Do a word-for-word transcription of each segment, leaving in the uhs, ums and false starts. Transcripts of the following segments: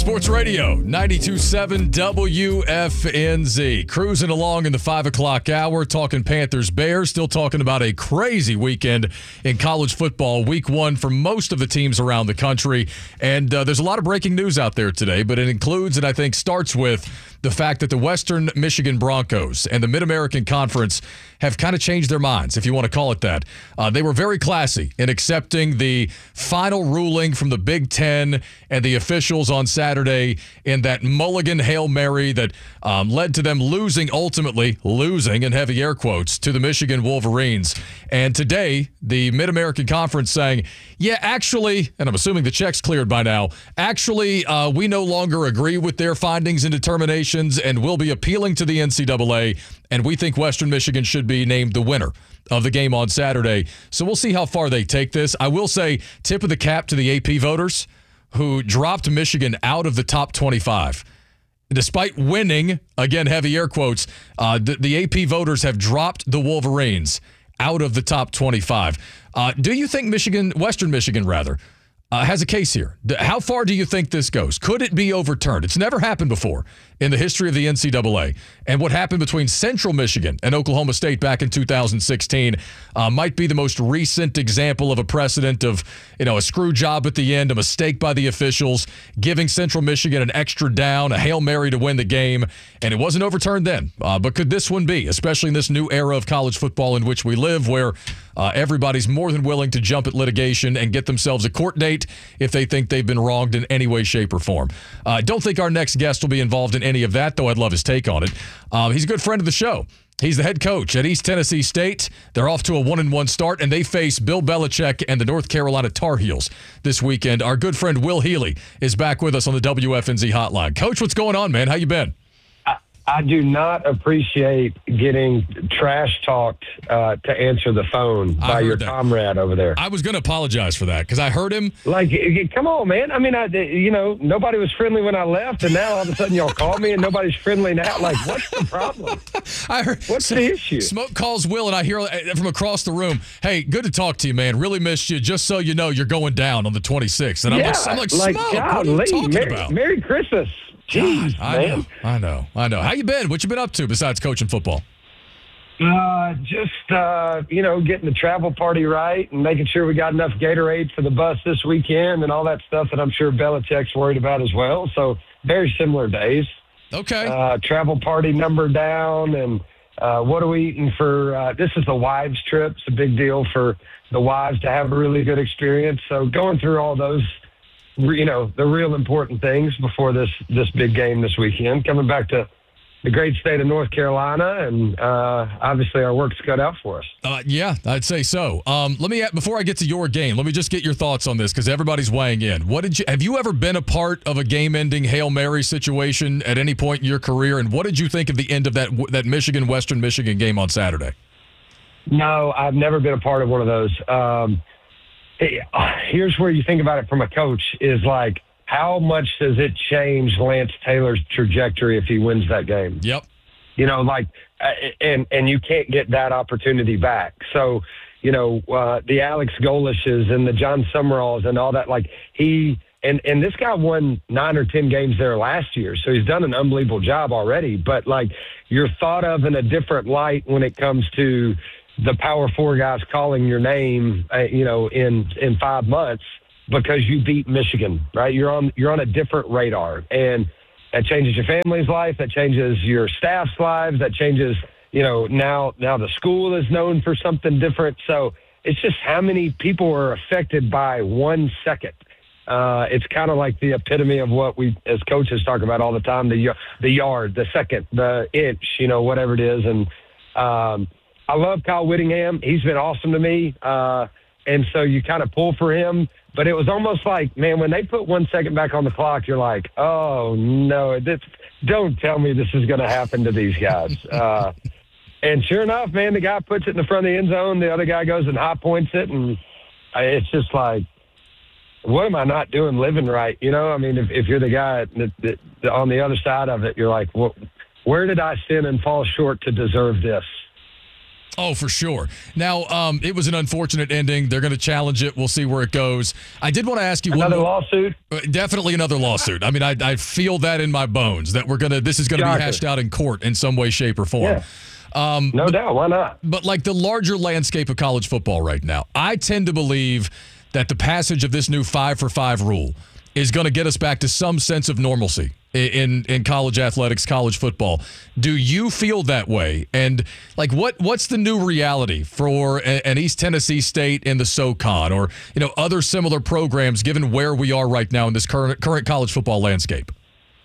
Sports Radio, ninety-two point seven W F N Z. Cruising along in the five o'clock hour, talking Panthers-Bears, still talking about a crazy weekend in college football, week one for most of the teams around the country. And uh, there's a lot of breaking news out there today, but it includes, and I think starts with, the fact that the Western Michigan Broncos and the Mid-American Conference have kind of changed their minds, if you want to call it that. Uh, they were very classy in accepting the final ruling from the Big Ten and the officials on Saturday in that mulligan Hail Mary that um, led to them losing, ultimately losing, in heavy air quotes, to the Michigan Wolverines. And today, the Mid-American Conference saying, yeah, actually, and I'm assuming the check's cleared by now, actually, uh, we no longer agree with their findings and determinations, and will be appealing to the N C double A, and we think Western Michigan should be named the winner of the game on Saturday. So we'll see how far they take this. I will say, tip of the cap to the A P voters who dropped Michigan out of the top twenty-five. Despite winning, again, heavy air quotes, uh, the, the A P voters have dropped the Wolverines out of the top twenty-five. Uh, do you think Michigan, Western Michigan rather, Uh, has a case here? How far do you think this goes? Could it be overturned? It's never happened before in the history of the N C double A. And what happened between Central Michigan and Oklahoma State back in two thousand sixteen uh, might be the most recent example of a precedent of, you know, a screw job at the end, a mistake by the officials, giving Central Michigan an extra down, a Hail Mary to win the game, and it wasn't overturned then. Uh, but could this one be, especially in this new era of college football in which we live, where Uh, everybody's more than willing to jump at litigation and get themselves a court date if they think they've been wronged in any way, shape, or form. I uh, don't think our next guest will be involved in any of that, though I'd love his take on it. Um, he's a good friend of the show. He's the head coach at East Tennessee State. They're off to a one and one start, and they face Bill Belichick and the North Carolina Tar Heels this weekend. Our good friend Will Healy is back with us on the W F N Z hotline. Coach, what's going on, man? How you been? I do not appreciate getting trash talked uh, to answer the phone by your that. comrade over there. I was going to apologize for that because I heard him. Like, come on, man. I mean, I, you know, nobody was friendly when I left, and now all of a sudden y'all call me and nobody's friendly now. Like, what's the problem? I heard. What's the issue? Smoke calls Will, and I hear from across the room, hey, good to talk to you, man. Really missed you. Just so you know, you're going down on the twenty-sixth. And I'm yeah, like, I'm like, like Smoke, God, what are you Lee, talking Merry, about? Merry Christmas. Jeez, God, I man. know, I know, I know. How you been? What you been up to besides coaching football? Uh, just, uh, you know, getting the travel party right and making sure we got enough Gatorade for the bus this weekend and all that stuff that I'm sure Belichick's worried about as well. So very similar days. Okay. Uh, travel party number down and uh, what are we eating for, uh, this is the wives trip. It's a big deal for the wives to have a really good experience. So going through all those, you know, the real important things before this, this big game this weekend, coming back to the great state of North Carolina, and uh, obviously our work's cut out for us. Uh, yeah, I'd say so. Um, let me, before I get to your game, let me just get your thoughts on this because everybody's weighing in. What did you, have you ever been a part of a game-ending Hail Mary situation at any point in your career, and what did you think of the end of that that Michigan Western Michigan game on Saturday? No, I've never been a part of one of those. Um, Here's where you think about it from a coach is like, how much does it change Lance Taylor's trajectory if he wins that game? Yep. You know, like, and and you can't get that opportunity back. So, you know, uh, the Alex Golishes and the John Summeralls and all that, like he, and, and this guy won nine or ten games there last year. So he's done an unbelievable job already. But like, you're thought of in a different light when it comes to the Power Four guys calling your name, uh, you know, in, in five months because you beat Michigan, right? You're on, you're on a different radar, and that changes your family's life. That changes your staff's lives. That changes, you know, now, now the school is known for something different. So it's just how many people are affected by one second. Uh, it's kind of like the epitome of what we, as coaches, talk about all the time, the, the yard, the second, the inch, you know, whatever it is. And, um, I love Kyle Whittingham. He's been awesome to me. Uh, and so you kind of pull for him. But it was almost like, man, when they put one second back on the clock, you're like, oh, no, this, don't tell me this is going to happen to these guys. Uh, and sure enough, man, the guy puts it in the front of the end zone. The other guy goes and high points it. And it's just like, what am I not doing living right? You know, I mean, if, if you're the guy that, that, that on the other side of it, you're like, well, where did I sin and fall short to deserve this? Oh, for sure. Now, um, it was an unfortunate ending. They're going to challenge it. We'll see where it goes. I did want to ask you another one more, lawsuit. Definitely another lawsuit. I mean, I, I feel that in my bones that we're gonna. This is going to be hashed out in court in some way, shape, or form. Yeah. Um, no doubt. Why not? But like the larger landscape of college football right now, I tend to believe that the passage of this new five for five rule is going to get us back to some sense of normalcy in in college athletics, college football. Do you feel that way? And like, what what's the new reality for a, an East Tennessee State in the SoCon, or you know other similar programs, given where we are right now in this current current college football landscape?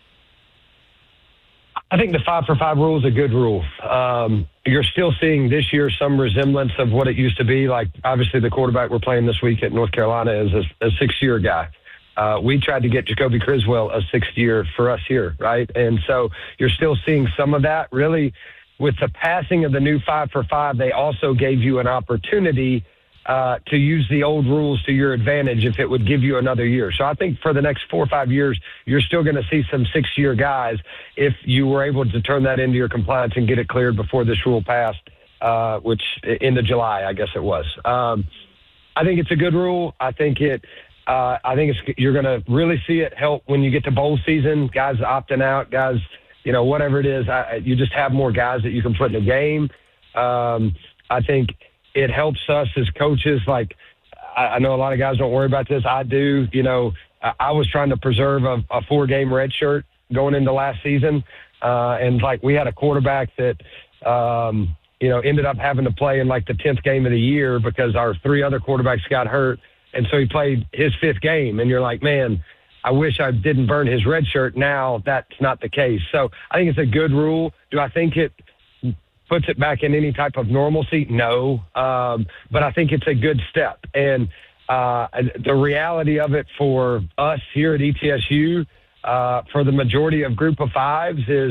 I think the five for five rule is a good rule. Um, you're still seeing this year some resemblance of what it used to be. Like, obviously, the quarterback we're playing this week at North Carolina is a, a six-year guy. Uh, we tried to get Jacoby Criswell a sixth year for us here, right? And so you're still seeing some of that. Really, with the passing of the new five for five, they also gave you an opportunity uh, to use the old rules to your advantage if it would give you another year. So I think for the next four or five years, you're still going to see some six-year guys if you were able to turn that into your compliance and get it cleared before this rule passed, uh, which into July, I guess it was. Um, I think it's a good rule. I think it – Uh, I think it's, you're going to really see it help when you get to bowl season, guys opting out, guys, you know, whatever it is. I, you just have more guys that you can put in the game. Um, I think it helps us as coaches. Like, I, I know a lot of guys don't worry about this. I do. You know, I, I was trying to preserve a, a four-game red shirt going into last season. Uh, and, like, we had a quarterback that, um, you know, ended up having to play in, like, the tenth game of the year because our three other quarterbacks got hurt. And so he played his fifth game, and you're like, man, I wish I didn't burn his red shirt. Now that's not the case. So I think it's a good rule. Do I think it puts it back in any type of normalcy? No. Um, but I think it's a good step. And uh, the reality of it for us here at E T S U, uh, for the majority of group of fives is,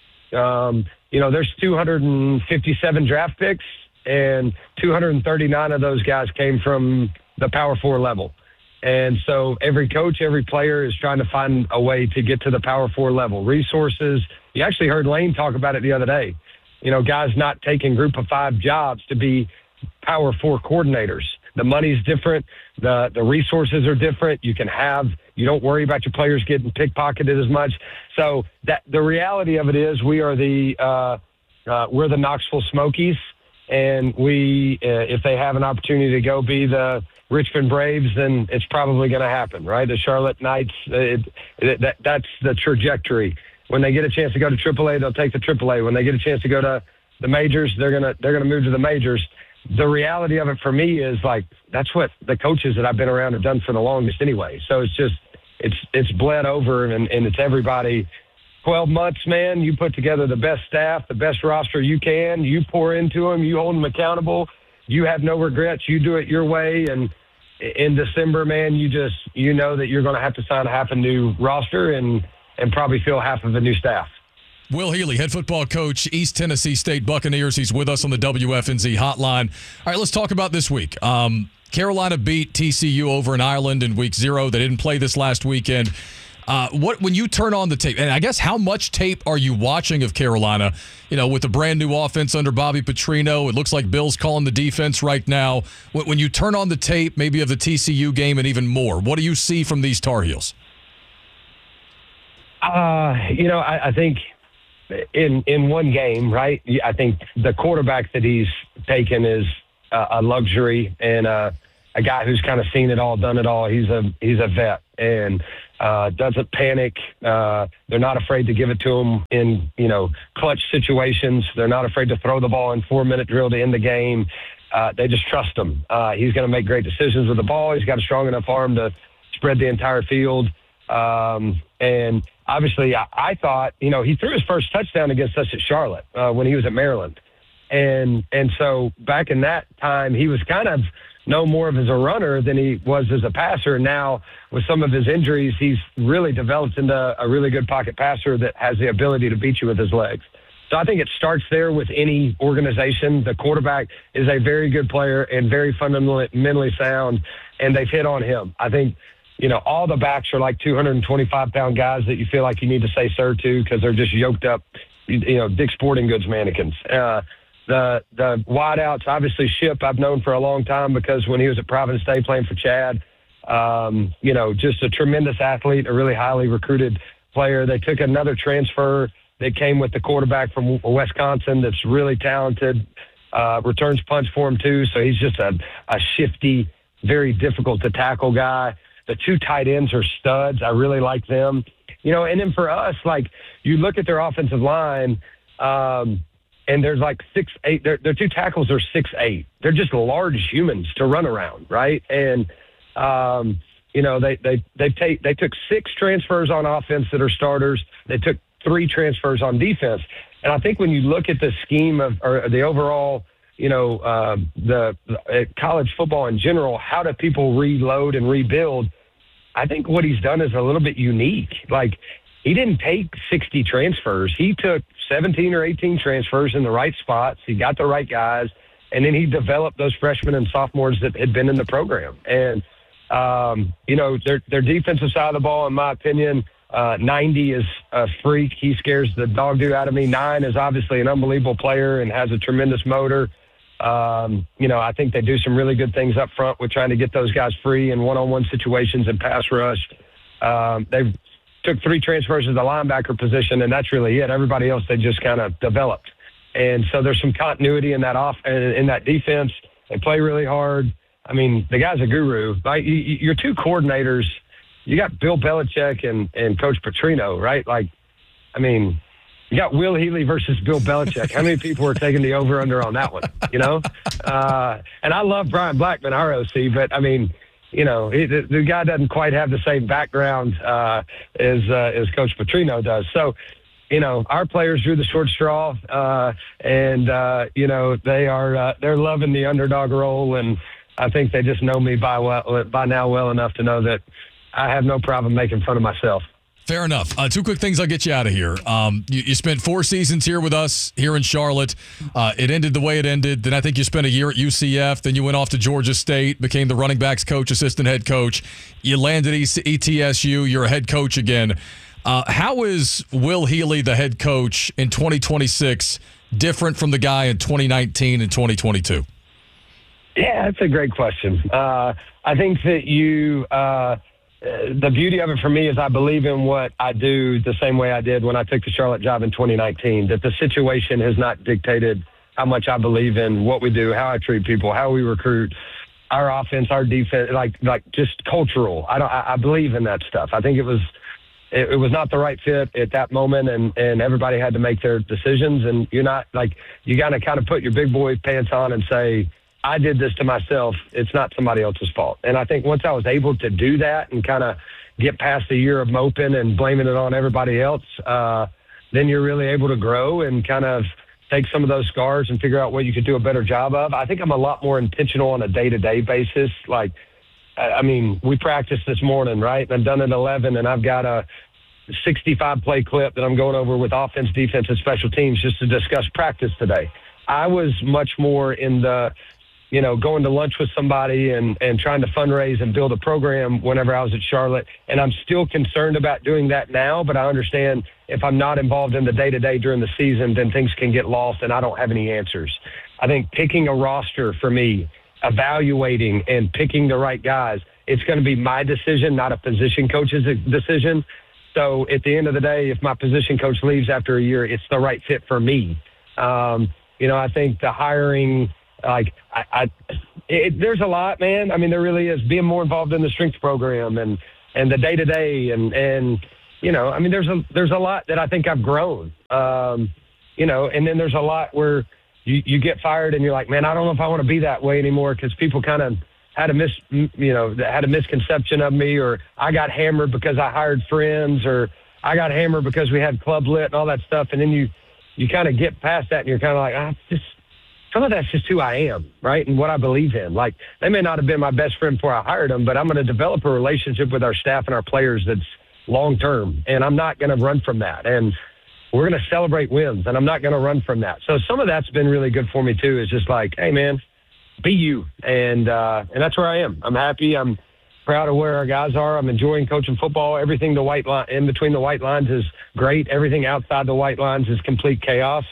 um, you know, there's two hundred fifty-seven draft picks, and two hundred thirty-nine of those guys came from the Power Four level. And so every coach, every player is trying to find a way to get to the Power Four level. Resources. You actually heard Lane talk about it the other day. You know, guys not taking group of five jobs to be Power Four coordinators. The money's different. The the resources are different. You can have, you don't worry about your players getting pickpocketed as much. So that the reality of it is we are the, uh, uh, we're the Knoxville Smokies. And we, uh, if they have an opportunity to go be the Richmond Braves, then it's probably going to happen, right? The Charlotte Knights, it, it, that, that's the trajectory. When they get a chance to go to triple A, they'll take the triple A. When they get a chance to go to the majors, they're gonna they're gonna move to the majors. The reality of it for me is like that's what the coaches that I've been around have done for the longest anyway. So it's just it's it's bled over, and, and it's everybody. twelve months, man, you put together the best staff, the best roster you can. You pour into them. You hold them accountable. You have no regrets. You do it your way. And in December, man, you just, you know that you're going to have to sign half a new roster and, and probably fill half of a new staff. Will Healy, head football coach, East Tennessee State Buccaneers. He's with us on the W F N Z hotline. All right, let's talk about this week. Um, Carolina beat T C U over in Ireland in week zero. They didn't play this last weekend. Uh, what when you turn on the tape, and I guess how much tape are you watching of Carolina? You know, with the brand new offense under Bobby Petrino, it looks like Bill's calling the defense right now. When you turn on the tape, maybe of the T C U game and even more, what do you see from these Tar Heels? Uh, you know, I, I think in in one game, right? I think the quarterback that he's taken is a, a luxury and a, a guy who's kind of seen it all, done it all. He's a he's a vet and. Uh, doesn't panic. Uh, they're not afraid to give it to him in, you know, clutch situations. They're not afraid to throw the ball in four-minute drill to end the game. Uh, they just trust him. Uh, he's going to make great decisions with the ball. He's got a strong enough arm to spread the entire field. Um, and obviously, I, I thought, you know, he threw his first touchdown against us at Charlotte uh, when he was at Maryland. And, and so back in that time, he was kind of no more of as a runner than he was as a passer. Now, with some of his injuries, he's really developed into a really good pocket passer that has the ability to beat you with his legs. So I think it starts there with any organization. The quarterback is a very good player and very fundamentally sound, and they've hit on him. I think, you know, all the backs are like two hundred twenty-five pound guys that you feel like you need to say sir to because they're just yoked up, you know, Dick's Sporting Goods mannequins. Uh, the the wideouts, obviously Ship I've known for a long time because when he was at Providence State playing for Chad, um, you know, just a tremendous athlete, a really highly recruited player. They took another transfer that came with the quarterback from Wisconsin that's really talented, uh, returns punch for him too. So he's just a, a shifty, very difficult to tackle guy. The two tight ends are studs. I really like them. You know, and then for us, like, you look at their offensive line, um, and there's like six, eight, their, their two tackles are six, eight. They're just large humans to run around, right? And, um, you know, they, they, they take, they took six transfers on offense that are starters. They took three transfers on defense. And I think when you look at the scheme of, or the overall, you know, uh, the, the college football in general, how do people reload and rebuild? I think what he's done is a little bit unique. Like, he didn't take sixty transfers. He took seventeen or eighteen transfers in the right spots. He got the right guys, and then he developed those freshmen and sophomores that had been in the program. And, um, you know, their, their defensive side of the ball, in my opinion, uh, ninety is a freak. He scares the dog do out of me. Nine is obviously an unbelievable player and has a tremendous motor. Um, you know, I think they do some really good things up front with trying to get those guys free in one-on-one situations and pass rush. Um, they've took three transfers to the linebacker position, and that's really it. Everybody else, they just kind of developed. And so there's some continuity in that off in that defense. They play really hard. I mean, the guy's a guru. Like, you, your two coordinators, you got Bill Belichick and, and Coach Petrino, right? Like, I mean, you got Will Healy versus Bill Belichick. How many people are taking the over-under on that one, you know? Uh, and I love Brian Blackman, our O C, but, I mean, you know, he, the, the guy doesn't quite have the same background uh, as, uh, as Coach Petrino does. So, you know, our players drew the short straw, uh, and, uh, you know, they are uh, they're loving the underdog role, and I think they just know me by, well, by now well enough to know that I have no problem making fun of myself. Fair enough. Uh, two quick things I'll get you out of here. Um, you, you spent four seasons here with us here in Charlotte. Uh, it ended the way it ended. Then I think you spent a year at U C F. Then you went off to Georgia State, became the running backs coach, assistant head coach. You landed at E T S U. You're a head coach again. Uh, how is Will Healy, the head coach, in twenty twenty-six different from the guy in twenty nineteen and twenty twenty-two? Yeah, that's a great question. Uh, I think that you uh, – the beauty of it for me is I believe in what I do the same way I did when I took the Charlotte job in twenty nineteen, that the situation has not dictated how much I believe in what we do, how I treat people, how we recruit, our offense, our defense, like like just cultural. I don't. I, I believe in that stuff. I think it was it, it was not the right fit at that moment, and, and everybody had to make their decisions. And you're not like you got to kind of put your big boy pants on and say, I did this to myself. It's not somebody else's fault. And I think once I was able to do that and kind of get past the year of moping and blaming it on everybody else, uh, then you're really able to grow and kind of take some of those scars and figure out what you could do a better job of. I think I'm a lot more intentional on a day-to-day basis. Like, I mean, we practiced this morning, right? I'm done at eleven, and I've got a sixty-five play clip that I'm going over with offense, defense, and special teams just to discuss practice today. I was much more in the you know, going to lunch with somebody and, and trying to fundraise and build a program whenever I was at Charlotte. And I'm still concerned about doing that now, but I understand if I'm not involved in the day-to-day during the season, then things can get lost and I don't have any answers. I think picking a roster for me, evaluating and picking the right guys, it's going to be my decision, not a position coach's decision. So at the end of the day, if my position coach leaves after a year, it's the right fit for me. Um, you know, I think the hiring – Like, I, I it, there's a lot, man. I mean, there really is. Being more involved in the strength program and, and the day to day, and and you know, I mean, there's a there's a lot that I think I've grown. Um, you know, and then there's a lot where you, you get fired and you're like, man, I don't know if I want to be that way anymore because people kind of had a mis you know had a misconception of me, or I got hammered because I hired friends, or I got hammered because we had Club Lit and all that stuff, and then you you kind of get past that and you're kind of like, ah, just. Some of that's just who I am, right, and what I believe in. Like, they may not have been my best friend before I hired them, but I'm going to develop a relationship with our staff and our players that's long-term, and I'm not going to run from that. And we're going to celebrate wins, and I'm not going to run from that. So some of that's been really good for me, too, is just like, hey, man, be you. And, uh, and that's where I am. I'm happy. I'm proud of where our guys are. I'm enjoying coaching football. Everything the white line in between the white lines is great. Everything outside the white lines is complete chaos.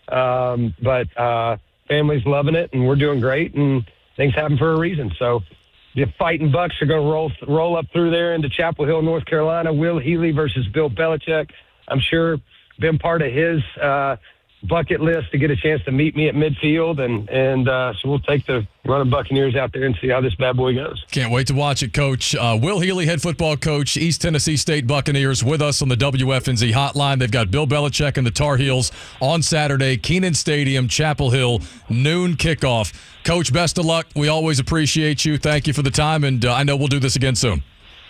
Um, but uh, family's loving it, and we're doing great, and things happen for a reason. So the Fighting Bucks are going to roll roll up through there into Chapel Hill, North Carolina. Will Healy versus Bill Belichick. I'm sure been part of his uh, bucket list to get a chance to meet me at midfield, and and uh, so we'll take the running Buccaneers out there and see how this bad boy goes. Can't wait to watch it, Coach. Uh, Will Healy, head football coach, East Tennessee State Buccaneers, with us on the W F N Z hotline. They've got Bill Belichick and the Tar Heels on Saturday, Kenan Stadium, Chapel Hill, noon kickoff. Coach, best of luck. We always appreciate you. Thank you for the time, and uh, I know we'll do this again soon.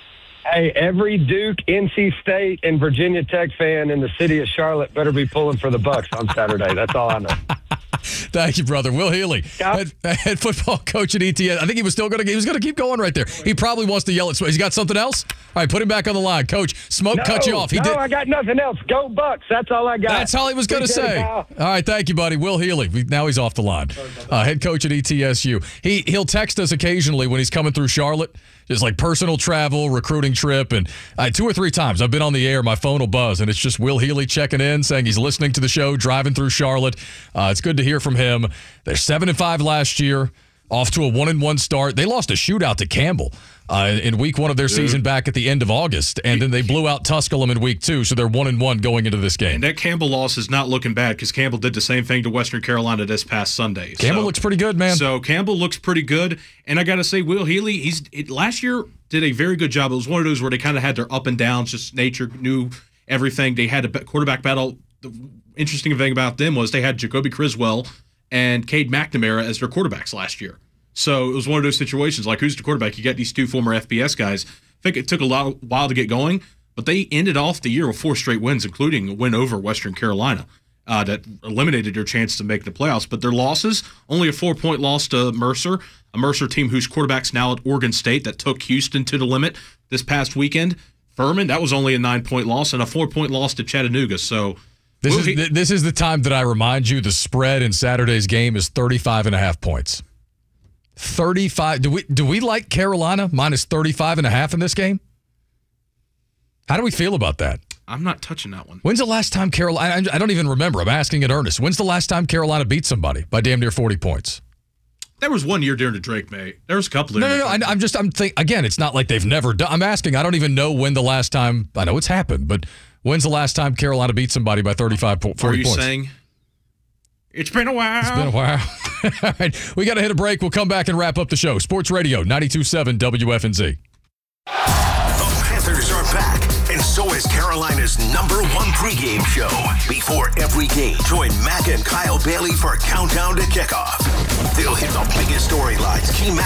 Hey, every Duke, N C State, and Virginia Tech fan in the city of Charlotte better be pulling for the Bucks on Saturday. That's all I know. Thank you, brother. Will Healy, Yeah. head, head football coach at E T S. I think he was still going to. He was going to keep going right there. He probably wants to yell at Smoke. He's got something else. All right, put him back on the line, Coach. Smoke No, cut you off. He no, did. I got nothing else. Go Bucks. That's all I got. That's all he was going to Appreciate it, say. pal. All right, thank you, buddy. Will Healy. We- Now he's off the line. Uh, head coach at E T S U. He he'll text us occasionally when he's coming through Charlotte. Just like personal travel, recruiting trip, and uh, two or three times I've been on the air, my phone will buzz, and it's just Will Healy checking in, saying he's listening to the show, driving through Charlotte. Uh, it's good to hear from him. They're seven and five last year, off to a one and one start. They lost a shootout to Campbell uh, in week one of their Dude. season back at the end of August, and then they blew out Tusculum in week two, so they're one and one going into this game. And that Campbell loss is not looking bad because Campbell did the same thing to Western Carolina this past Sunday. Campbell so, looks pretty good, man. So Campbell looks pretty good, and I got to say, Will Healy, he's it, last year did a very good job. It was one of those where they kind of had their up and downs, just nature knew everything. They had a quarterback battle. The interesting thing about them was they had Jacoby Criswell and Cade McNamara as their quarterbacks last year. So it was one of those situations like, who's the quarterback? You got these two former F B S guys. I think it took a lot, while to get going, but they ended off the year with four straight wins, including a win over Western Carolina uh, that eliminated their chance to make the playoffs. But their losses, only a four-point loss to Mercer, a Mercer team whose quarterback's now at Oregon State that took Houston to the limit this past weekend. Furman, that was only a nine-point loss, and a four-point loss to Chattanooga. So This Will is He- th- this is the time that I remind you the spread in Saturday's game is thirty-five and a half points. thirty-five. Do we do we like Carolina minus thirty-five and a half in this game? How do we feel about that? I'm not touching that one. When's the last time Carolina? I I don't even remember. I'm asking it earnest. When's the last time Carolina beat somebody by damn near forty points? There was one year during the Drake May. There was a couple. No, during no, no. the I, I'm just, I'm think again. It's not like they've never done. I'm asking. I don't even know when the last time. I know it's happened, but when's the last time Carolina beat somebody by thirty-five, forty Are you points? saying it's been a while? It's been a while. All right, we got to hit a break. We'll come back and wrap up the show. Sports Radio ninety-two point seven W F N Z. The Panthers are back, and so is Carolina's number one pregame show. Before every game, join Mac and Kyle Bailey for Countdown to Kickoff. They'll hit the biggest storylines, key matchups,